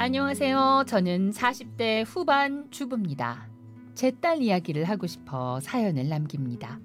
안녕하세요. 저는 40대 후반 주부입니다. 제 딸 이야기를 하고 싶어 사연을 남깁니다.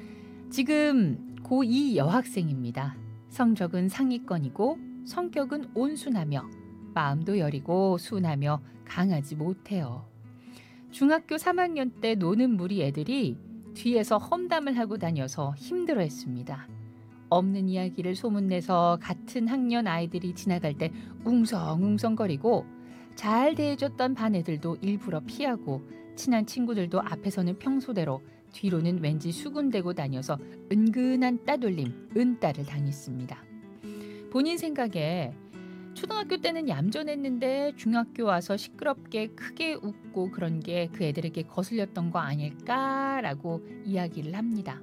지금 고2 여학생입니다. 성적은 상위권이고 성격은 온순하며 마음도 여리고 순하며 강하지 못해요. 중학교 3학년 때 노는 무리 애들이 뒤에서 험담을 하고 다녀서 힘들어했습니다. 없는 이야기를 소문내서 같은 학년 아이들이 지나갈 때 웅성웅성거리고 잘 대해줬던 반 애들도 일부러 피하고 친한 친구들도 앞에서는 평소대로 뒤로는 왠지 수군대고 다녀서 은근한 따돌림, 은따를 당했습니다. 본인 생각에 초등학교 때는 얌전했는데 중학교 와서 시끄럽게 크게 웃고 그런 게 그 애들에게 거슬렸던 거 아닐까라고 이야기를 합니다.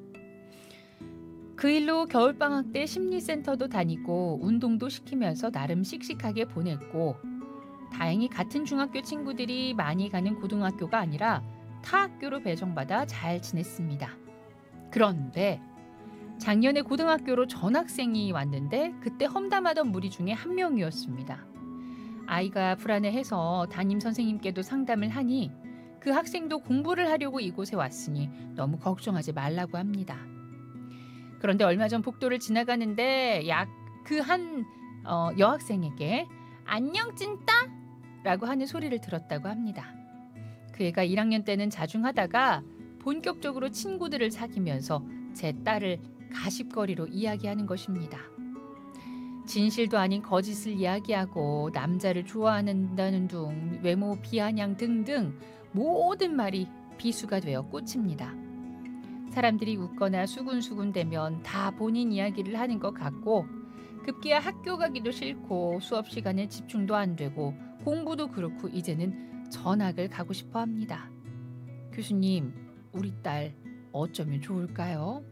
그 일로 겨울방학 때 심리센터도 다니고 운동도 시키면서 나름 씩씩하게 보냈고 다행히 같은 중학교 친구들이 많이 가는 고등학교가 아니라 타 학교로 배정받아 잘 지냈습니다. 그런데 작년에 고등학교로 전학생이 왔는데 그때 험담하던 무리 중에 한 명이었습니다. 아이가 불안해해서 담임 선생님께도 상담을 하니 그 학생도 공부를 하려고 이곳에 왔으니 너무 걱정하지 말라고 합니다. 그런데 얼마 전 복도를 지나가는데 그 한 여학생에게 안녕 찐따? 라고 하는 소리를 들었다고 합니다. 그 애가 1학년 때는 자중하다가 본격적으로 친구들을 사귀면서 제 딸을 가십거리로 이야기하는 것입니다. 진실도 아닌 거짓을 이야기하고 남자를 좋아한다는 둥, 외모 비아냥 등등 모든 말이 비수가 되어 꽂힙니다. 사람들이 웃거나 수군수군대면 다 본인 이야기를 하는 것 같고 급기야 학교 가기도 싫고 수업 시간에 집중도 안 되고 공부도 그렇고 이제는 전학을 가고 싶어 합니다. 교수님, 우리 딸 어쩌면 좋을까요?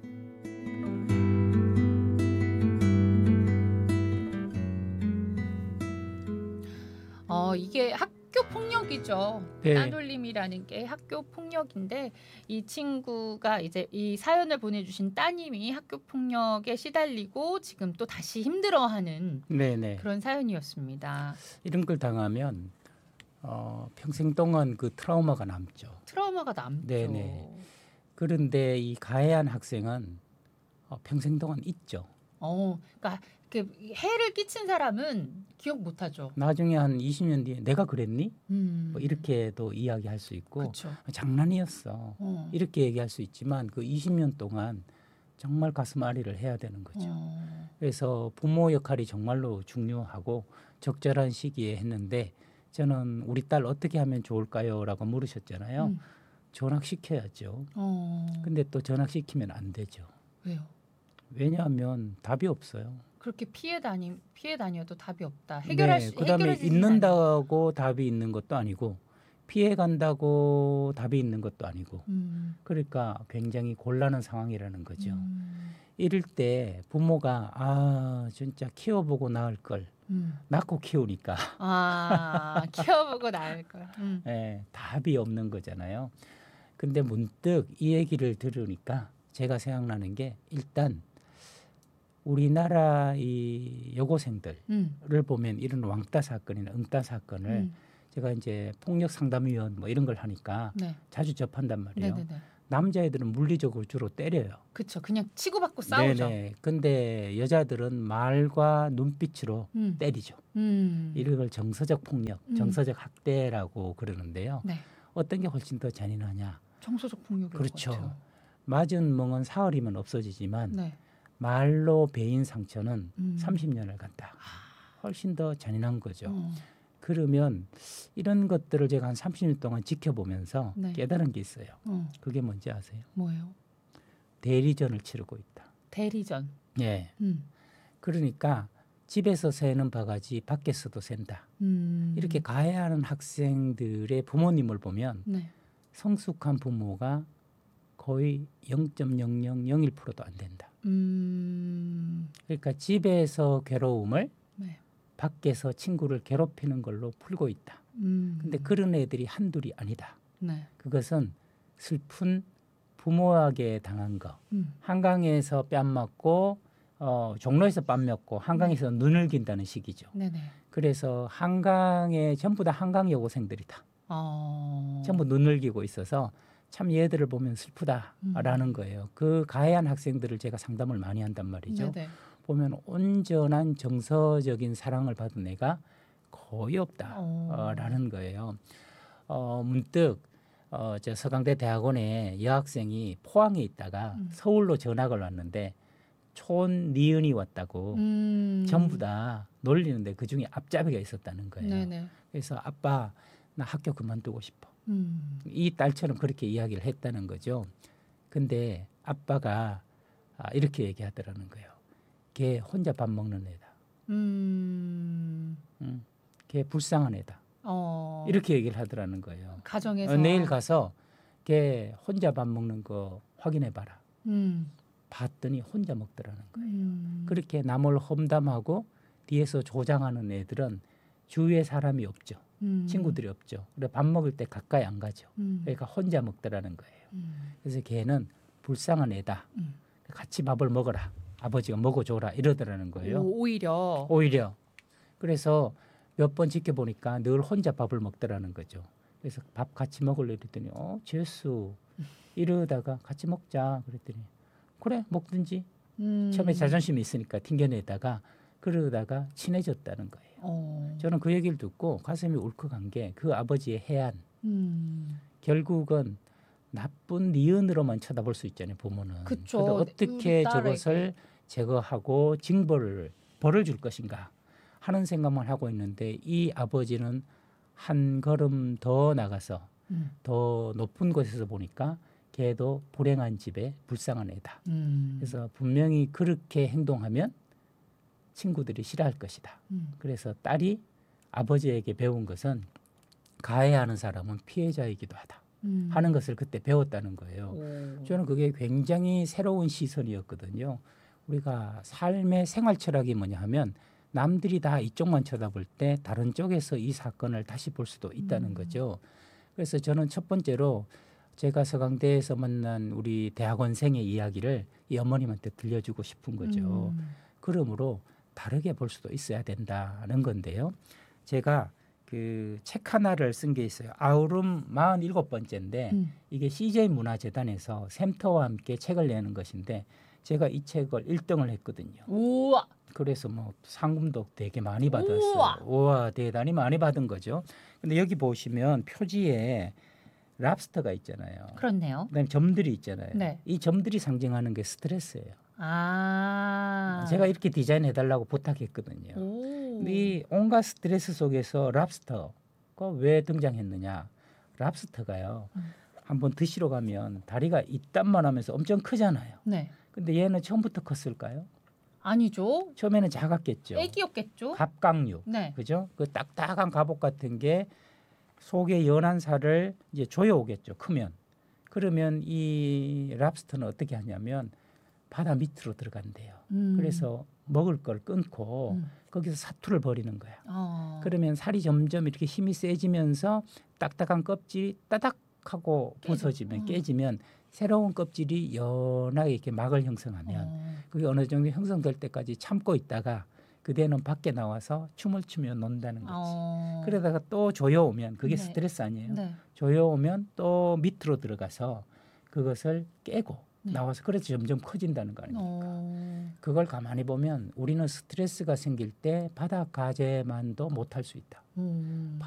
이게 학교 폭력이죠. 네. 따돌림이라는 게 학교 폭력인데 이 친구가 이제 이 사연을 보내주신 따님이 학교 폭력에 시달리고 지금 또 다시 힘들어하는 네네. 그런 사연이었습니다. 이런 걸 당하면 평생 동안 그 트라우마가 남죠. 트라우마가 남죠. 네네. 그런데 이 가해한 학생은 평생 동안 있죠. 그러니까 그 해를 끼친 사람은 기억 못하죠. 나중에 한 20년 뒤에 내가 그랬니? 뭐 이렇게 이렇게도 이야기할 수 있고 그쵸. 장난이었어. 이렇게 얘기할 수 있지만 그 20년 동안 정말 가슴 아리를 해야 되는 거죠. 그래서 부모 역할이 정말로 중요하고 적절한 시기에 했는데 저는 우리 딸 어떻게 하면 좋을까요? 라고 물으셨잖아요. 전학시켜야죠. 근데 또 전학시키면 안 되죠. 왜요? 왜냐하면 답이 없어요. 그렇게 피해 다녀도 답이 없다. 해결할 그다음에 해결해주진 있는다고 답이 있는 것도 아니고 피해 간다고 답이 있는 것도 아니고 그러니까 굉장히 곤란한 상황이라는 거죠. 이럴 때 부모가 진짜 키워보고 낳을 걸 낳고 키우니까 키워보고 나을 걸. 네, 답이 없는 거잖아요. 근데 문득 이 얘기를 들으니까 제가 생각나는 게 일단 우리나라 이 여고생들을 보면 이런 왕따 사건이나 응따 사건을 제가 이제 폭력 상담위원 뭐 이런 걸 하니까 자주 접한단 말이에요. 네네네. 남자애들은 물리적으로 주로 때려요. 그렇죠. 그냥 치고받고 싸우죠. 네네. 근데 여자들은 말과 눈빛으로 때리죠. 이걸 정서적 폭력, 정서적 학대라고 그러는데요. 네. 어떤 게 훨씬 더 잔인하냐? 정서적 폭력일 그렇죠. 것 같아요. 맞은 멍은 사흘이면 없어지지만 말로 베인 상처는 30년을 간다. 훨씬 더 잔인한 거죠. 그러면 이런 것들을 제가 한 30년 동안 지켜보면서 깨달은 게 있어요. 그게 뭔지 아세요? 뭐예요? 대리전을 치르고 있다. 대리전. 네. 그러니까 집에서 새는 바가지 밖에서도 샌다. 이렇게 가해하는 학생들의 부모님을 보면 성숙한 부모가 거의 0.0001%도 안 된다. 그러니까 집에서 괴로움을 밖에서 친구를 괴롭히는 걸로 풀고 있다. 근데 그런 애들이 한둘이 아니다. 그것은 슬픈 부모에게 당한 거. 한강에서 뺨 맞고 종로에서 밥 먹고 한강에서 눈을 긴다는 시기죠. 네네. 그래서 한강에 전부 다 한강 여고생들이 다 전부 눈을 기고 있어서 참 얘들을 보면 슬프다라는 거예요. 그 가해한 학생들을 제가 상담을 많이 한단 말이죠. 네네. 보면 온전한 정서적인 사랑을 받은 애가 거의 없다라는 거예요. 문득 저 서강대 대학원에 여학생이 포항에 있다가 서울로 전학을 왔는데 촌 니은이 왔다고 전부 다 놀리는데 그중에 앞잡이가 있었다는 거예요. 네네. 그래서 아빠 나 학교 그만두고 싶어. 이 딸처럼 그렇게 이야기를 했다는 거죠. 근데 아빠가 이렇게 얘기하더라는 거예요. 걔 혼자 밥 먹는 애다. 걔 불쌍한 애다. 이렇게 얘기를 하더라는 거예요. 가정에서 내일 가서 걔 혼자 밥 먹는 거 확인해 봐라. 봤더니 혼자 먹더라는 거예요. 그렇게 남을 험담하고 뒤에서 조장하는 애들은 주위에 사람이 없죠. 친구들이 없죠. 그래 밥 먹을 때 가까이 안 가죠. 그러니까 혼자 먹더라는 거예요. 그래서 걔는 불쌍한 애다. 같이 밥을 먹어라. 아버지가 먹어줘라 이러더라는 거예요. 오히려. 그래서 몇 번 지켜보니까 늘 혼자 밥을 먹더라는 거죠. 그래서 밥 같이 먹을래 이랬더니 재수 이러다가 같이 먹자 그랬더니 그래 먹든지. 처음에 자존심이 있으니까 튕겨내다가 그러다가 친해졌다는 거예요. 저는 그 얘기를 듣고 가슴이 울컥한 게 그 아버지의 해안. 결국은 나쁜 니은으로만 쳐다볼 수 있잖아요. 부모는. 그쵸. 그래서 어떻게 우리 딸에게. 저것을 제거하고 벌을 줄 것인가 하는 생각만 하고 있는데 이 아버지는 한 걸음 더 나가서 더 높은 곳에서 보니까 걔도 불행한 집에 불쌍한 애다. 그래서 분명히 그렇게 행동하면 친구들이 싫어할 것이다. 그래서 딸이 아버지에게 배운 것은 가해하는 사람은 피해자이기도 하다. 하는 것을 그때 배웠다는 거예요. 저는 그게 굉장히 새로운 시선이었거든요. 우리가 삶의 생활 철학이 뭐냐 하면 남들이 다 이쪽만 쳐다볼 때 다른 쪽에서 이 사건을 다시 볼 수도 있다는 거죠. 그래서 저는 첫 번째로 제가 서강대에서 만난 우리 대학원생의 이야기를 이 어머님한테 들려주고 싶은 거죠. 그러므로 다르게 볼 수도 있어야 된다는 건데요. 제가 그 책 하나를 쓴 게 있어요. 아우름 47번째인데 이게 CJ 문화재단에서 샘터와 함께 책을 내는 것인데 제가 이 책을 1등을 했거든요. 우와. 그래서 뭐 상금도 되게 많이 받았어요. 우와, 대단히 많이 받은 거죠. 근데 여기 보시면 표지에 랍스터가 있잖아요. 그렇네요. 그다음에 점들이 있잖아요. 네. 이 점들이 상징하는 게 스트레스예요. 제가 제가 이렇게 디자인해달라고 부탁했거든요. 이 온갖 스트레스 속에서 랍스터가 왜 등장했느냐? 랍스터가요. 한번 드시러 가면 다리가 이딴만 하면서 엄청 크잖아요. 네. 근데 얘는 처음부터 컸을까요? 아니죠. 처음에는 작았겠죠. 애기였겠죠. 갑각류. 네. 그죠? 그 딱딱한 갑옷 같은 게 속에 연한 살을 이제 조여오겠죠. 크면. 그러면 이 랍스터는 어떻게 하냐면 바다 밑으로 들어간대요. 그래서 먹을 걸 끊고 거기서 사투를 벌이는 거야. 그러면 살이 점점 이렇게 힘이 세지면서 딱딱한 껍질이 따닥하고 부서지면 깨지면 새로운 껍질이 연하게 이렇게 막을 형성하면 그게 어느 정도 형성될 때까지 참고 있다가 그대는 밖에 나와서 춤을 추며 논다는 거지. 그러다가 또 조여오면 그게 네. 스트레스 아니에요. 네. 조여오면 또 밑으로 들어가서 그것을 깨고 네. 나와서 그래서 점점 커진다는 거 아닙니까? 그걸 가만히 보면 우리는 스트레스가 생길 때 바닥 가재만도 못할 수 있다.